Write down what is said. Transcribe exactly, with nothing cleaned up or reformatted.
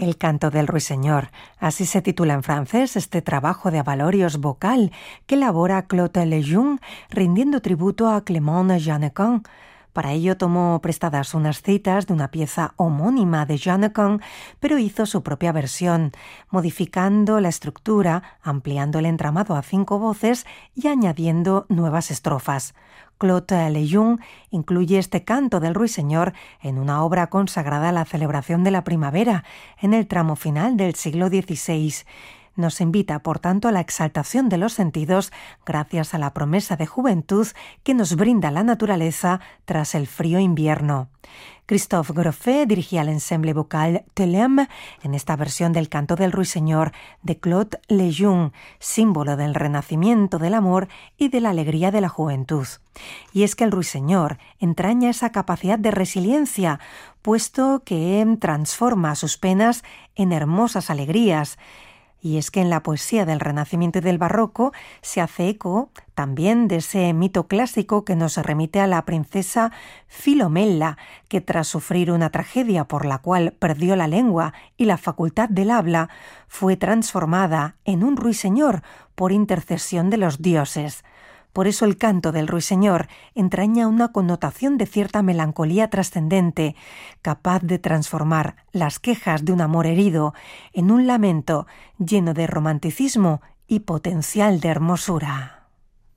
El canto del ruiseñor, así se titula en francés este trabajo de avalorios vocal que elabora Claude Lejeune, rindiendo tributo a Clément Jeannequin. Para ello tomó prestadas unas citas de una pieza homónima de Jeannequin, pero hizo su propia versión, modificando la estructura, ampliando el entramado a cinco voces y añadiendo nuevas estrofas. Claude Lejeune incluye este canto del ruiseñor en una obra consagrada a la celebración de la primavera, en el tramo final del siglo dieciséis. Nos invita, por tanto, a la exaltación de los sentidos gracias a la promesa de juventud que nos brinda la naturaleza tras el frío invierno. Christophe Groffet dirigía el ensemble vocal Thelème en esta versión del canto del ruiseñor de Claude Lejeune, símbolo del renacimiento del amor y de la alegría de la juventud. Y es que el ruiseñor entraña esa capacidad de resiliencia, puesto que transforma sus penas en hermosas alegrías. Y es que en la poesía del Renacimiento y del Barroco se hace eco también de ese mito clásico que nos remite a la princesa Filomela, que tras sufrir una tragedia por la cual perdió la lengua y la facultad del habla, fue transformada en un ruiseñor por intercesión de los dioses. Por eso el canto del ruiseñor entraña una connotación de cierta melancolía trascendente, capaz de transformar las quejas de un amor herido en un lamento lleno de romanticismo y potencial de hermosura.